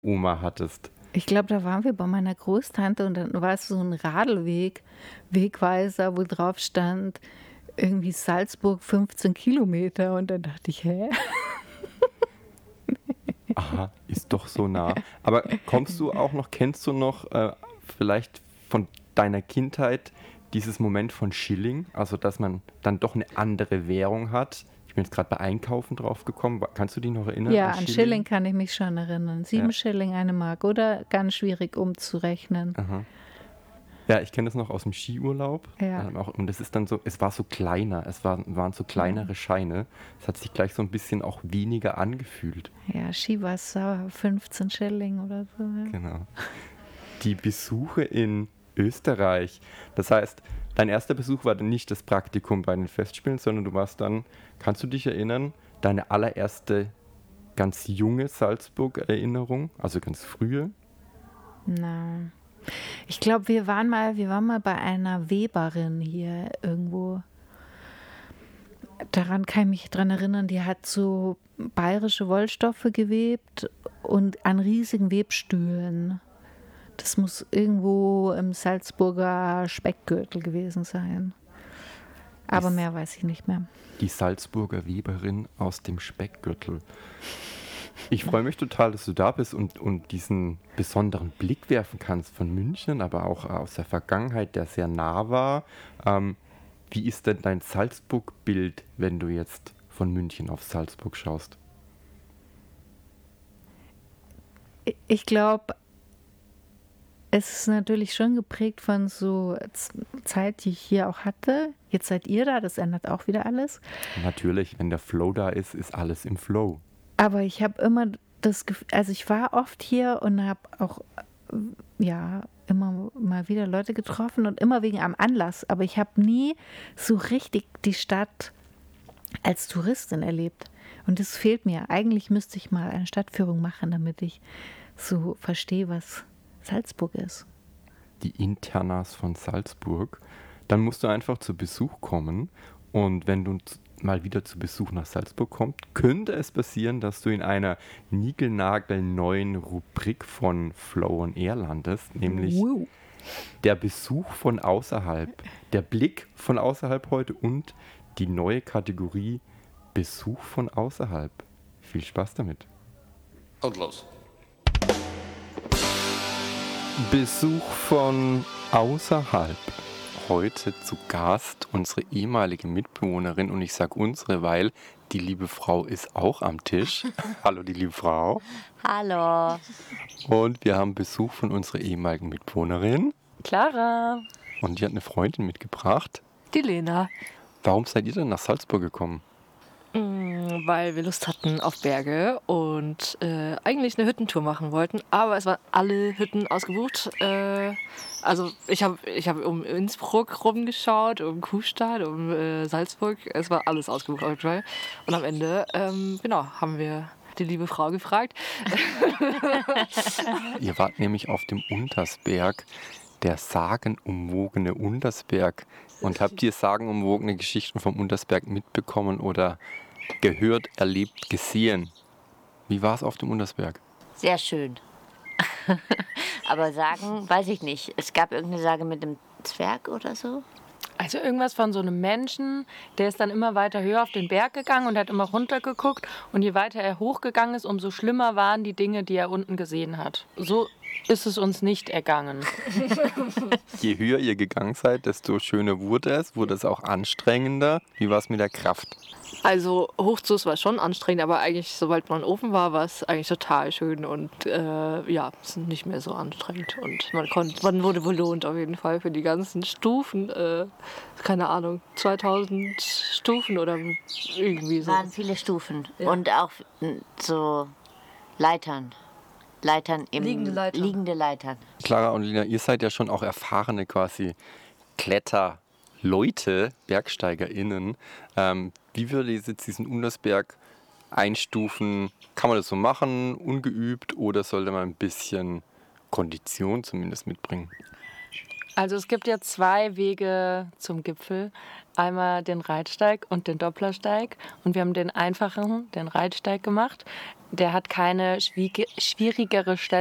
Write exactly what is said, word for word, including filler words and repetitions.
Oma hattest? Ich glaube, da waren wir bei meiner Großtante und dann war es so ein Radlweg, Wegweiser, wo drauf stand, irgendwie Salzburg fünfzehn Kilometer. Und dann dachte ich, hä? Aha, ist doch so nah. Aber kommst du auch noch, kennst du noch äh, vielleicht von deiner Kindheit dieses Moment von Schilling? Also, dass man dann doch eine andere Währung hat. Ich bin jetzt gerade bei Einkaufen drauf gekommen. Kannst du dich noch erinnern? Ja, an an Schilling? Schilling kann ich mich schon erinnern. Sieben Ja. Schilling, eine Mark, oder? Ganz schwierig umzurechnen. Aha. Ja, ich kenne das noch aus dem Skiurlaub. Ja. Ähm, auch, und es ist dann so, es war so kleiner, es war, waren so kleinere Scheine. Es hat sich gleich so ein bisschen auch weniger angefühlt. Ja, Skiwasser, fünfzehn Schilling oder so. Ja. Genau. Die Besuche in Österreich. Das heißt, dein erster Besuch war dann nicht das Praktikum bei den Festspielen, sondern du warst dann, kannst du dich erinnern, deine allererste ganz junge Salzburg-Erinnerung, also ganz frühe? Na, ich glaube, wir waren mal, wir waren mal bei einer Weberin hier irgendwo. Daran kann ich mich dran erinnern, die hat so bayerische Wollstoffe gewebt und an riesigen Webstühlen. Das muss irgendwo im Salzburger Speckgürtel gewesen sein. Aber Ist- mehr weiß ich nicht mehr. Die Salzburger Weberin aus dem Speckgürtel. Ich freue mich total, dass du da bist und, und diesen besonderen Blick werfen kannst von München, aber auch aus der Vergangenheit, der sehr nah war. Ähm, wie ist denn dein Salzburg-Bild, wenn du jetzt von München auf Salzburg schaust? Ich glaube, es ist natürlich schon geprägt von so Z- Zeit, die ich hier auch hatte. Jetzt seid ihr da, das ändert auch wieder alles. Natürlich, wenn der Flow da ist, ist alles im Flow. Aber ich habe immer das Gefühl, also ich war oft hier und habe auch, äh, ja, immer mal wieder Leute getroffen und immer wegen einem Anlass. Aber ich habe nie so richtig die Stadt als Touristin erlebt. Und das fehlt mir. Eigentlich müsste ich mal eine Stadtführung machen, damit ich so verstehe, was Salzburg ist. Die Internas von Salzburg, dann musst du einfach zu Besuch kommen. Und wenn du z- mal wieder zu Besuch nach Salzburg kommst, könnte es passieren, dass du in einer niegelnagelneuen Rubrik von Flow on Air landest, nämlich Wow. der Besuch von außerhalb, der Blick von außerhalb heute und die neue Kategorie Besuch von außerhalb. Viel Spaß damit. Und los. Besuch von außerhalb. Heute zu Gast unsere ehemalige Mitbewohnerin und ich sage unsere, weil die liebe Frau ist auch am Tisch. Hallo die liebe Frau. Hallo. Und wir haben Besuch von unserer ehemaligen Mitbewohnerin Clara, und die hat eine Freundin mitgebracht. die Lena. Warum seid ihr denn nach Salzburg gekommen? Mm, Weil wir Lust hatten auf Berge und äh, eigentlich eine Hüttentour machen wollten, aber es waren alle Hütten ausgebucht. Äh, also ich habe ich hab um Innsbruck rumgeschaut, um Kuhstadt, um äh, Salzburg. Es war alles ausgebucht auf jeden Fall. Und am Ende, ähm, genau, haben wir die liebe Frau gefragt. Ihr wart nämlich auf dem Untersberg, der sagenumwogene Untersberg. Und habt ihr sagenumwogene Geschichten vom Untersberg mitbekommen oder gehört, erlebt, gesehen? Wie war es auf dem Untersberg? Sehr schön. Aber sagen, weiß ich nicht. Es gab irgendeine Sage mit dem Zwerg oder so. Also irgendwas von so einem Menschen, der ist dann immer weiter höher auf den Berg gegangen und hat immer runtergeguckt. Und je weiter er hochgegangen ist, umso schlimmer waren die Dinge, die er unten gesehen hat. So ist es uns nicht ergangen. Je höher ihr gegangen seid, desto schöner wurde es. Wurde es auch anstrengender? Wie war es mit der Kraft? Also hochzus war schon anstrengend, aber eigentlich, sobald man oben war, war es eigentlich total schön und äh, ja, es ist nicht mehr so anstrengend. Und man konnte, man wurde belohnt auf jeden Fall für die ganzen Stufen, äh, keine Ahnung, zweitausend Stufen oder irgendwie so. Waren viele Stufen. Ja. Und auch n- so Leitern. Leitern im Liegende Leitern. liegende Leitern. Clara und Lina, ihr seid ja schon auch erfahrene quasi Kletterleute, BergsteigerInnen. Ähm, wie würde ihr jetzt diesen Untersberg einstufen? Kann man das so machen, ungeübt, oder sollte man ein bisschen Kondition zumindest mitbringen? Also es gibt ja zwei Wege zum Gipfel. Einmal den Reitsteig und den Dopplersteig. Und wir haben den einfachen, den Reitsteig gemacht. Der hat keine schwierigere Stelle